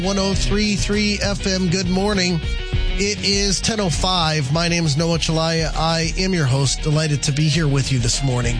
103.3 FM. Good morning. It is 10:05. My name is Noah Chalaya. I am your host. Delighted to be here with you this morning.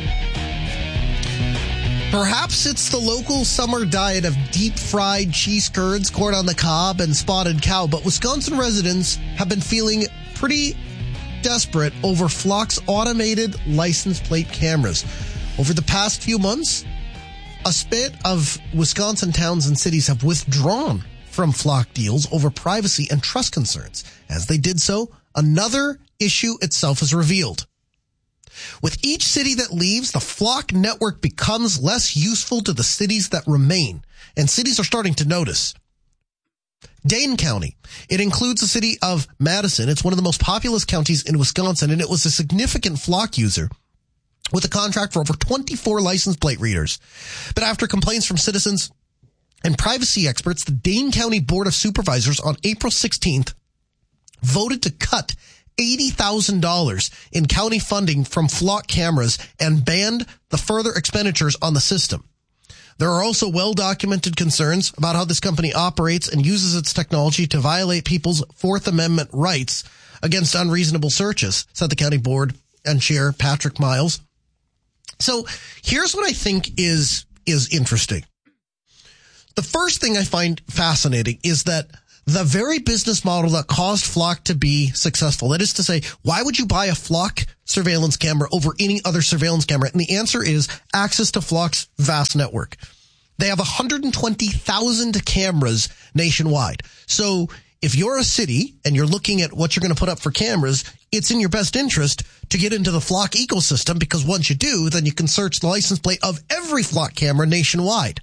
Perhaps it's the local summer diet of deep-fried cheese curds, corn on the cob, and spotted cow, but Wisconsin residents have been feeling pretty desperate over Flock's automated license plate cameras. Over the past few months, a spate of Wisconsin towns and cities have withdrawn from Flock deals over privacy and trust concerns. As they did so, another issue itself is revealed. With each city that leaves, the Flock network becomes less useful to the cities that remain, and cities are starting to notice. Dane County. It includes the city of Madison. It's one of the most populous counties in Wisconsin, and it was a significant Flock user with a contract for over 24 license plate readers. But after complaints from citizens and privacy experts, the Dane County Board of Supervisors on April 16th voted to cut $80,000 in county funding from Flock cameras and banned the further expenditures on the system. There are also well-documented concerns about how this company operates and uses its technology to violate people's Fourth Amendment rights against unreasonable searches, said the county board and chair Patrick Miles. So here's what I think is interesting. The first thing I find fascinating is that the very business model that caused Flock to be successful, that is to say, why would you buy a Flock surveillance camera over any other surveillance camera? And the answer is access to Flock's vast network. They have 120,000 cameras nationwide. So if you're a city and you're looking at what you're going to put up for cameras, it's in your best interest to get into the Flock ecosystem, because once you do, then you can search the license plate of every Flock camera nationwide.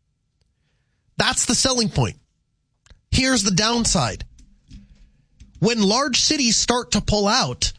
That's the selling point. Here's the downside. When large cities start to pull out,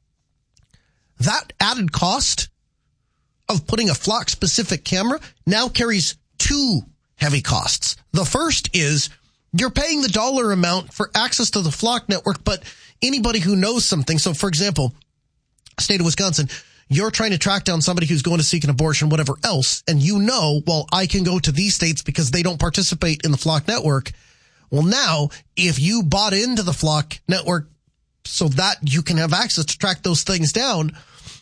that added cost of putting a Flock-specific camera now carries two heavy costs. The first is you're paying the dollar amount for access to the Flock network, but anybody who knows something, so for example, state of Wisconsin, you're trying to track down somebody who's going to seek an abortion, whatever else, and you know, well, I can go to these states because they don't participate in the Flock network. Well, now, if you bought into the Flock network so that you can have access to track those things down,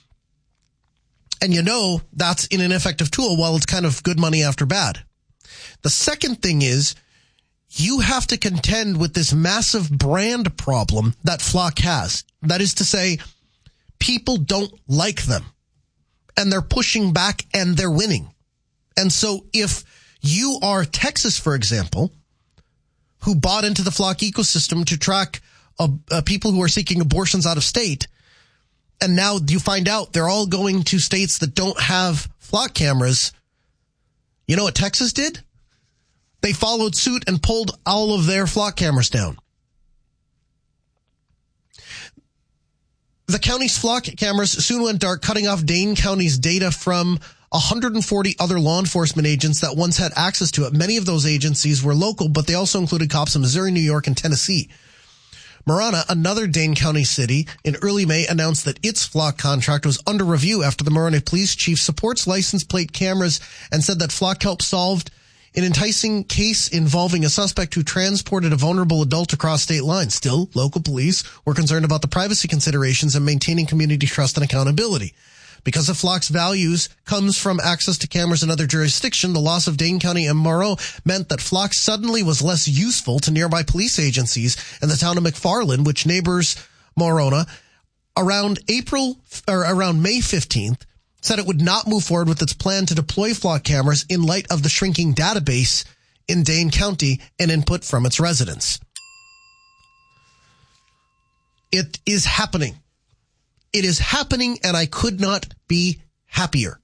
and you know that's an ineffective tool, well, it's kind of good money after bad. The second thing is you have to contend with this massive brand problem that Flock has. That is to say, people don't like them, and they're pushing back, and they're winning. And so if you are Texas, for example, who bought into the Flock ecosystem to track people who are seeking abortions out of state, and now you find out they're all going to states that don't have Flock cameras, you know what Texas did? They followed suit and pulled all of their Flock cameras down. The county's Flock cameras soon went dark, cutting off Dane County's data from 140 other law enforcement agents that once had access to it. Many of those agencies were local, but they also included cops in Missouri, New York, and Tennessee. Marana, another Dane County city, in early May announced that its Flock contract was under review after the Marana police chief supports license plate cameras and said that Flock helped solve an enticing case involving a suspect who transported a vulnerable adult across state lines. Still, local police were concerned about the privacy considerations and maintaining community trust and accountability. Because of Flock's values comes from access to cameras in other jurisdictions, the loss of Dane County and Moreau meant that Flock suddenly was less useful to nearby police agencies, and the town of McFarland, which neighbors Morona, around May 15th, said it would not move forward with its plan to deploy Flock cameras in light of the shrinking database in Dane County and input from its residents. It is happening. It is happening, and I could not be happier.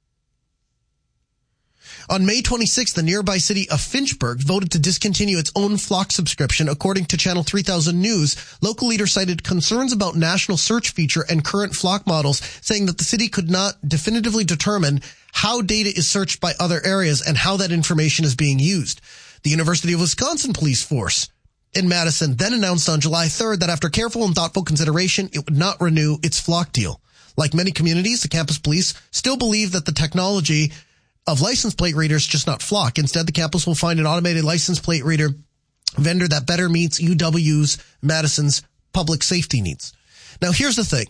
On May 26th, the nearby city of Finchburg voted to discontinue its own Flock subscription. According to Channel 3000 News, local leaders cited concerns about national search feature and current Flock models, saying that the city could not definitively determine how data is searched by other areas and how that information is being used. The University of Wisconsin Police Force in Madison then announced on July 3rd that after careful and thoughtful consideration, it would not renew its Flock deal. Like many communities, the campus police still believe that the technology of license plate readers just not Flock. Instead, the campus will find an automated license plate reader vendor that better meets UW's, Madison's public safety needs. Now, here's the thing.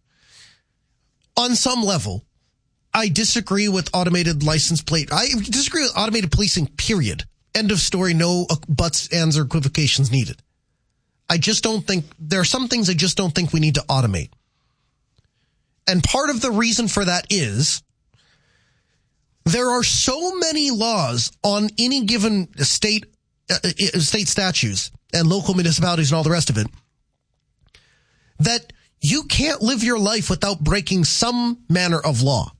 On some level, I disagree with automated license plate. I disagree with automated policing, period. End of story. No buts, ands, or equivocations needed. I just don't think, there are some things I just don't think we need to automate. And part of the reason for that is there are so many laws on any given state statutes and local municipalities and all the rest of it that you can't live your life without breaking some manner of law.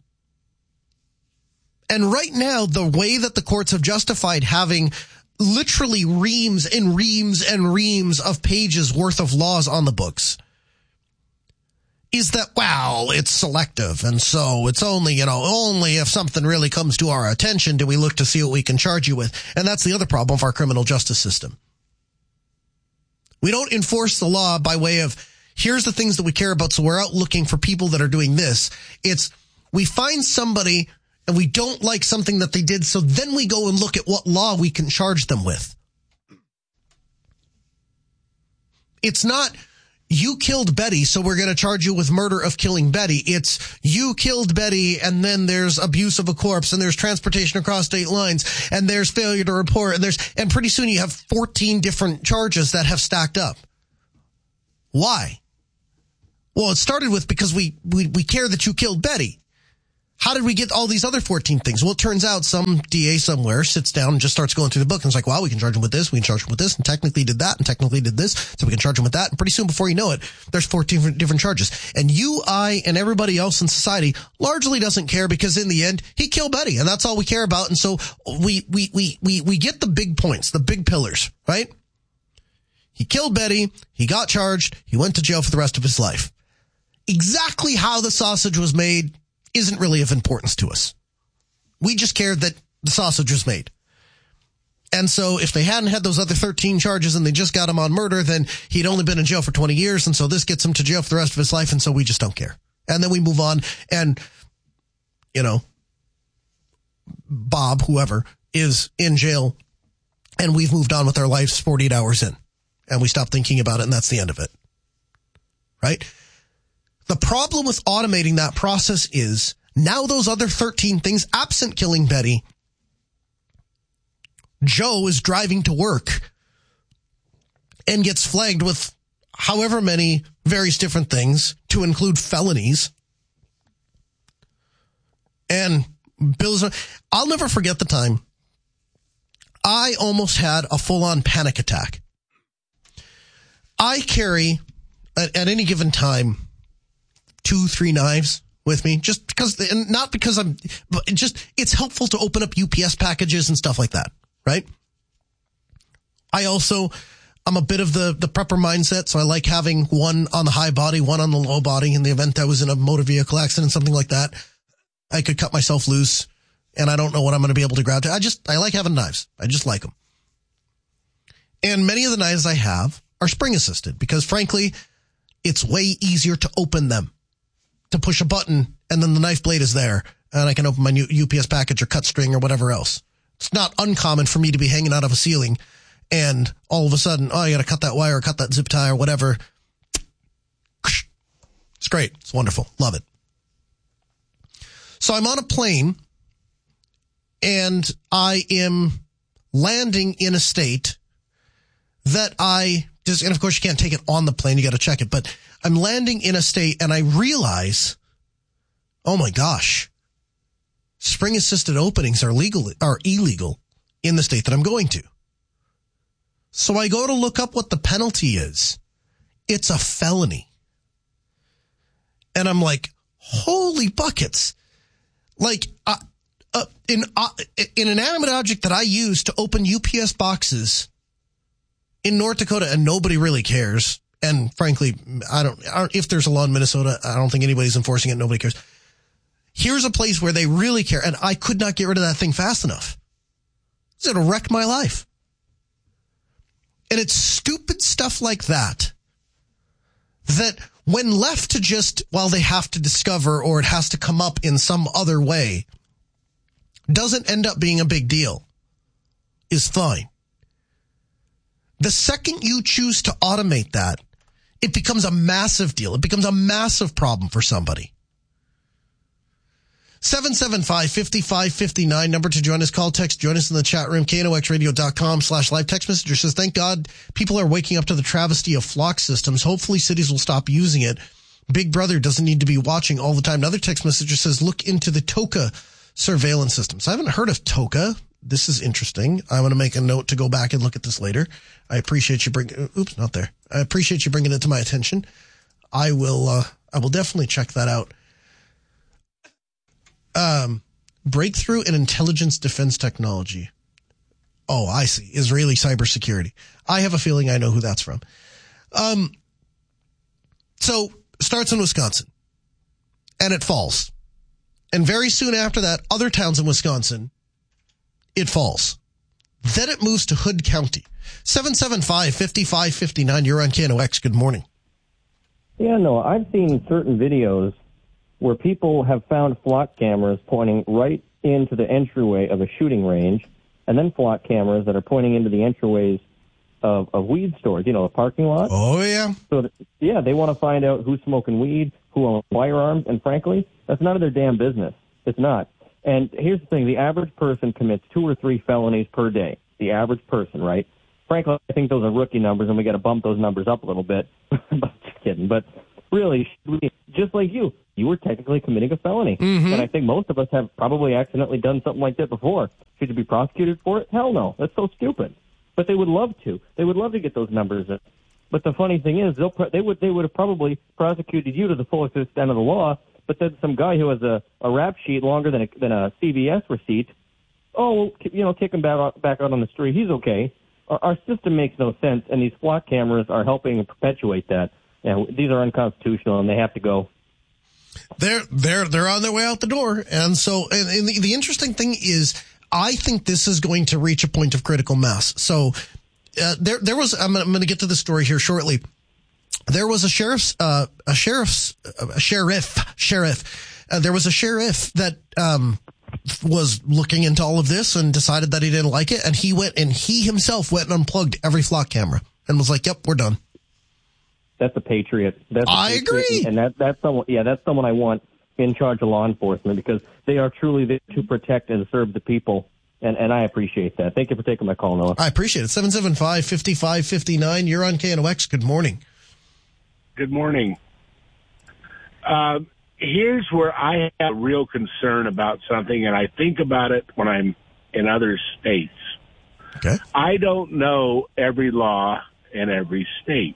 And right now, the way that the courts have justified having literally reams and reams and reams of pages worth of laws on the books is that, well, it's selective. And so it's only, only if something really comes to our attention do we look to see what we can charge you with. And that's the other problem of our criminal justice system. We don't enforce the law by way of, here's the things that we care about, so we're out looking for people that are doing this. It's, we find somebody and we don't like something that they did, so then we go and look at what law we can charge them with. It's not, you killed Betty, so we're going to charge you with murder of killing Betty. It's, you killed Betty, and then there's abuse of a corpse, and there's transportation across state lines, and there's failure to report, and pretty soon you have 14 different charges that have stacked up. Why? Well, it started with because we care that you killed Betty. How did we get all these other 14 things? Well, it turns out some DA somewhere sits down and just starts going through the book and is like, well, we can charge him with this, we can charge him with this, and technically did that, and technically did this, so we can charge him with that. And pretty soon, before you know it, there's 14 different charges. And you, I, and everybody else in society largely doesn't care because in the end, he killed Betty, and that's all we care about. And so we get the big points, the big pillars, right? He killed Betty, he got charged, he went to jail for the rest of his life. Exactly how the sausage was made isn't really of importance to us. We just cared that the sausage was made. And so if they hadn't had those other 13 charges and they just got him on murder, then he'd only been in jail for 20 years. And so this gets him to jail for the rest of his life. And so we just don't care. And then we move on and, Bob, whoever, is in jail and we've moved on with our lives 48 hours in. And we stop thinking about it and that's the end of it. Right? The problem with automating that process is now those other 13 things, absent killing Betty, Joe is driving to work and gets flagged with however many various different things to include felonies. And I'll never forget the time I almost had a full-on panic attack. I carry at any given time 2-3 knives with me just because, and not because it's helpful to open up UPS packages and stuff like that. Right. I'm a bit of the prepper mindset. So I like having one on the high body, one on the low body in the event I was in a motor vehicle accident, something like that. I could cut myself loose and I don't know what I'm going to be able to grab to. I like having knives. I just like them. And many of the knives I have are spring assisted because frankly, it's way easier to open them. To push a button and then the knife blade is there and I can open my new UPS package or cut string or whatever else. It's not uncommon for me to be hanging out of a ceiling and all of a sudden, I got to cut that wire or cut that zip tie or whatever. It's great. It's wonderful. Love it. So I'm on a plane and I am landing in a state that and of course you can't take it on the plane. You got to check it, but I'm landing in a state and I realize, oh my gosh, spring assisted openings are illegal in the state that I'm going to. So I go to look up what the penalty is. It's a felony. And I'm like, holy buckets. Like, in an inanimate object that I use to open UPS boxes in North Dakota, and nobody really cares. And frankly, if there's a law in Minnesota, I don't think anybody's enforcing it. Nobody cares. Here's a place where they really care. And I could not get rid of that thing fast enough. It'll wreck my life. And it's stupid stuff like that when left to just, they have to discover or it has to come up in some other way, doesn't end up being a big deal, is fine. The second you choose to automate that, it becomes a massive deal. It becomes a massive problem for somebody. 775-5559, number to join us. Call, text, join us in the chat room, knoxradio.com/live. Text messenger says, thank God people are waking up to the travesty of flock systems. Hopefully cities will stop using it. Big Brother doesn't need to be watching all the time. Another text messenger says, look into the TOCA surveillance systems. I haven't heard of TOCA. This is interesting. I want to make a note to go back and look at this later. I appreciate you not there. I appreciate you bringing it to my attention. I will definitely check that out. Breakthrough in intelligence defense technology. Oh, I see. Israeli cybersecurity. I have a feeling I know who that's from. So starts in Wisconsin and it falls. And very soon after that, other towns in Wisconsin, it falls. Then it moves to Hood County. 775-5559. You're on KNOX. Good morning. Yeah, no, I've seen certain videos where people have found flock cameras pointing right into the entryway of a shooting range, and then flock cameras that are pointing into the entryways of weed stores, a parking lot. Oh, yeah. So, they want to find out who's smoking weed, who owns firearms, and frankly, that's none of their damn business. It's not. And here's the thing, the average person commits 2 or 3 felonies per day. The average person, right? Frankly, I think those are rookie numbers, and we got to bump those numbers up a little bit. Just kidding. But really, just like you were technically committing a felony. Mm-hmm. And I think most of us have probably accidentally done something like that before. Should you be prosecuted for it? Hell no. That's so stupid. But they would love to. They would love to get those numbers in. But the funny thing is, they would have probably prosecuted you to the fullest extent of the law, but then some guy who has a rap sheet longer than a CVS receipt, kick him back out on the street. He's okay. Our system makes no sense, and these flock cameras are helping perpetuate that. These are unconstitutional, and they have to go. They're on their way out the door. And so, and the interesting thing is, I think this is going to reach a point of critical mass. So, there was, I'm going to get to the story here shortly. There was a sheriff that, was looking into all of this and decided that he didn't like it. And he himself went and unplugged every flock camera and was like, yep, we're done. That's a patriot. I agree. And that's someone I want in charge of law enforcement, because they are truly there to protect and serve the people. And I appreciate that. Thank you for taking my call, Noah. I appreciate it. 775-5559. You're on KNOX. Good morning. Good morning. Here's where I have a real concern about something, and I think about it when I'm in other states. Okay. I don't know every law in every state.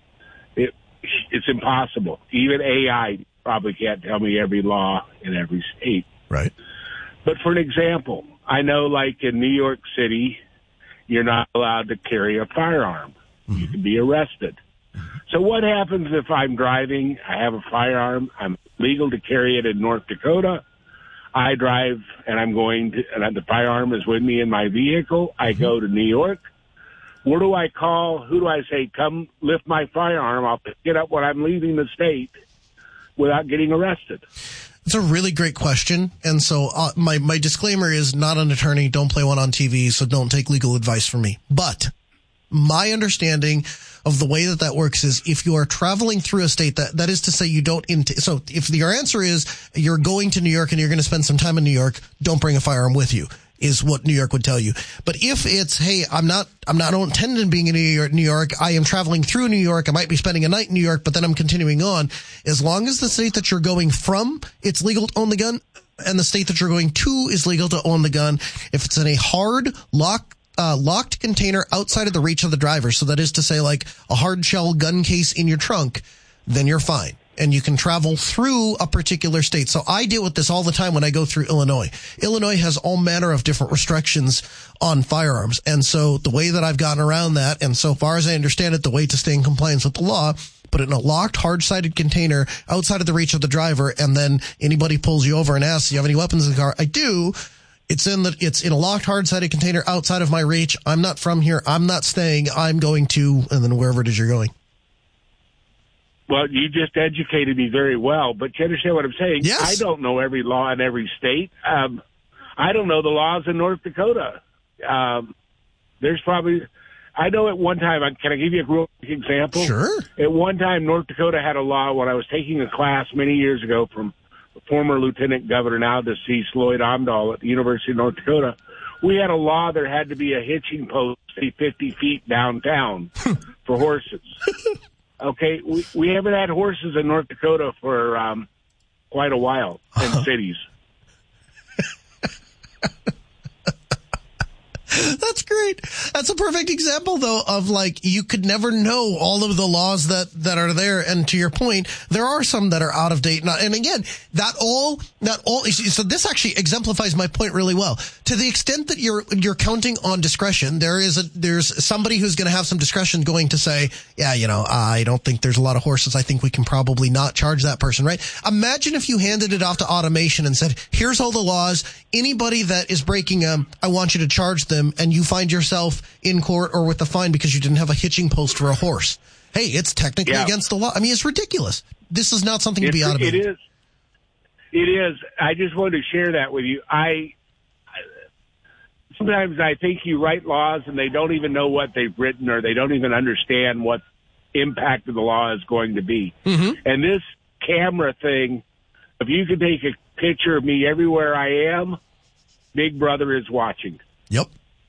It's impossible. Even AI probably can't tell me every law in every state. Right. But for an example, I know like in New York City, you're not allowed to carry a firearm. Mm-hmm. You can be arrested. So what happens if I'm driving, I have a firearm, I'm legal to carry it in North Dakota, I drive and and the firearm is with me in my vehicle, I go to New York, where do I call, who do I say, come lift my firearm, I'll pick it up when I'm leaving the state without getting arrested? It's a really great question. And so my disclaimer is not an attorney, don't play one on TV, so don't take legal advice from me. But my understanding of the way that works is if you are traveling through a state, that is to say you don't, so if your answer is you're going to New York and you're going to spend some time in New York, don't bring a firearm with you, is what New York would tell you. But if it's, hey, I'm not intending being in New York, I am traveling through New York, I might be spending a night in New York, but then I'm continuing on, as long as the state that you're going from, it's legal to own the gun, and the state that you're going to is legal to own the gun, if it's in a hard locked container outside of the reach of the driver, so that is to say like a hard shell gun case in your trunk, then you're fine. And you can travel through a particular state. So I deal with this all the time when I go through Illinois. Illinois has all manner of different restrictions on firearms. And so the way that I've gotten around that, and so far as I understand it, the way to stay in compliance with the law, put it in a locked, hard-sided container outside of the reach of the driver, and then anybody pulls you over and asks, do you have any weapons in the car? I do. It's in a locked, hard-sided container outside of my reach. I'm not from here. I'm not staying. I'm going to, and then wherever it is you're going. Well, you just educated me very well, but you understand what I'm saying? Yes. I don't know every law in every state. I don't know the laws in North Dakota. There's probably, I know at one time, can I give you a real quick example? Sure. At one time, North Dakota had a law when I was taking a class many years ago from former Lieutenant Governor, now deceased Lloyd Omdahl at the University of North Dakota. We had a law there had to be a hitching post 50 feet downtown for horses. Okay, we haven't had horses in North Dakota for quite a while in cities. That's great. That's a perfect example, though, of like you could never know all of the laws that are there. And to your point, there are some that are out of date. And again, so this actually exemplifies my point really well. To the extent that you're counting on discretion, there's somebody who's going to have some discretion going to say, yeah, I don't think there's a lot of horses. I think we can probably not charge that person, right? Imagine if you handed it off to automation and said, here's all the laws. Anybody that is breaking them, I want you to charge them. And you find yourself in court or with a fine because you didn't have a hitching post for a horse. Hey, it's technically against the law. I mean, it's ridiculous. This is not something to be automated. It is. I just wanted to share that with you. Sometimes I think you write laws and they don't even know what they've written, or they don't even understand what impact of the law is going to be. Mm-hmm. And this camera thing, if you can take a picture of me everywhere I am, Big Brother is watching. Yep.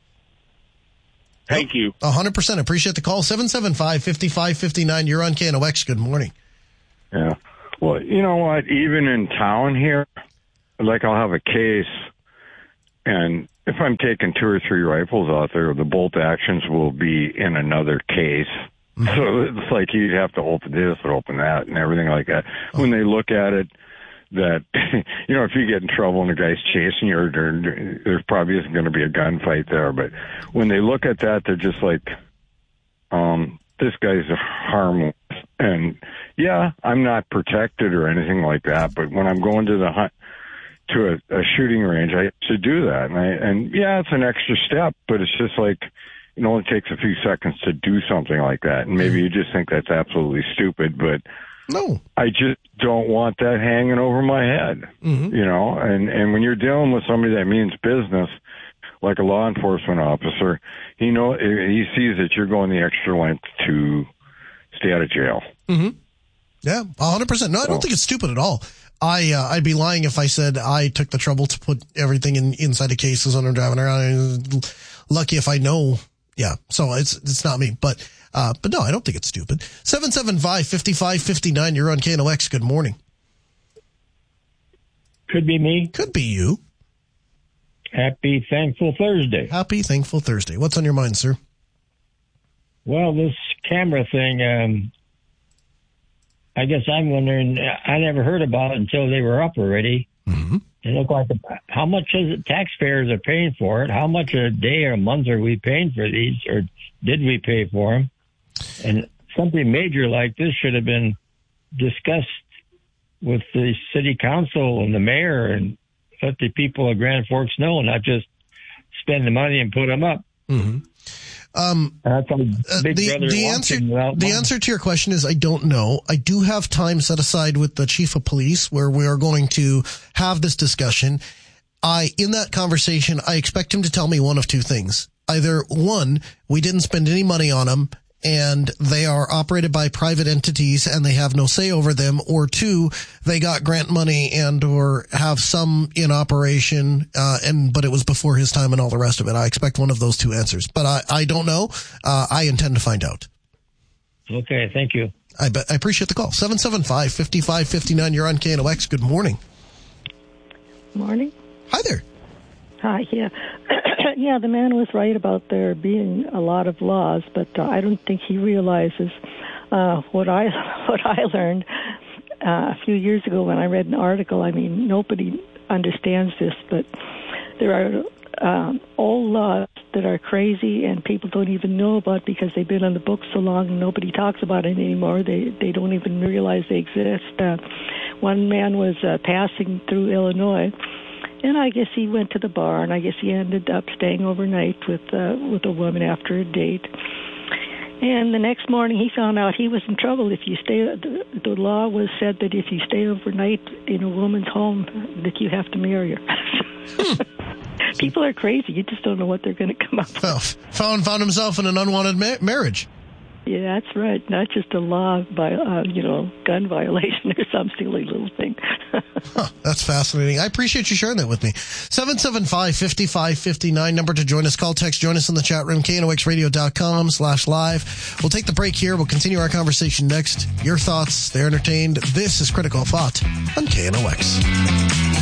Thank you. 100%. Appreciate the call. 775-5559. You're on KNOX. Good morning. Yeah. Well, you know what? Even in town here, like I'll have a case, and if I'm taking 2 or 3 rifles out there, the bolt actions will be in another case. Mm-hmm. So it's like you'd have to open this or open that and everything like that. Oh. When they look at it, that, if you get in trouble and a guy's chasing you, there probably isn't going to be a gunfight there. But when they look at that, they're just like, this guy's harmless. And, yeah, I'm not protected or anything like that. But when I'm going to a shooting range, I should do that. And it's an extra step, but it's just like, it only takes a few seconds to do something like that. And maybe you just think that's absolutely stupid, but no, I just don't want that hanging over my head, mm-hmm. And when you're dealing with somebody that means business, like a law enforcement officer, he sees that you're going the extra length to stay out of jail. Mm-hmm. Yeah, 100%. No, I don't think it's stupid at all. I'd be lying if I said I took the trouble to put everything inside of cases when I'm driving around. Lucky if I know. Yeah, so it's not me, but no, I don't think it's stupid. 775-5559, you're on KNOX. Good morning. Could be me. Could be you. Happy Thankful Thursday. Happy Thankful Thursday. What's on your mind, sir? Well, this camera thing, I guess I'm wondering, I never heard about it until they were up already. Mm-hmm. It looked like, how much is it taxpayers are paying for it? How much a day or a month are we paying for these, or did we pay for them? And something major like this should have been discussed with the city council and the mayor, and let the people of Grand Forks know, not just spend the money and put them up. Mm-hmm. The answer to your question is I don't know. I do have time set aside with the chief of police where we are going to have this discussion. In that conversation, I expect him to tell me one of two things. Either one, we didn't spend any money on them and they are operated by private entities and they have no say over them, or two, they got grant money and or have some in operation, but it was before his time and all the rest of it. I expect one of those two answers, but I don't know. I intend to find out. Okay, thank you. I appreciate the call. 775-5559, you're on KNOX. Good morning. Morning. Hi there. Hi, yeah. Yeah, the man was right about there being a lot of laws, but I don't think he realizes what I learned a few years ago when I read an article. I mean, nobody understands this, but there are old laws that are crazy and people don't even know about because they've been on the books so long and nobody talks about it anymore. They don't even realize they exist. One man was passing through Illinois, and I guess he went to the bar, and I guess he ended up staying overnight with a woman after a date. And the next morning, he found out he was in trouble. If you stay, the law was said that if you stay overnight in a woman's home, that you have to marry her. People are crazy. You just don't know what they're going to come up with. Well, found himself in an unwanted marriage. Yeah, that's right. Not just a law by, gun violation or some silly little thing. That's fascinating. I appreciate you sharing that with me. 775-5559, number to join us. Call, text, join us in the chat room, knoxradio.com/live. We'll take the break here. We'll continue our conversation next. Your thoughts, they're entertained. This is Critical Thought on KNOX.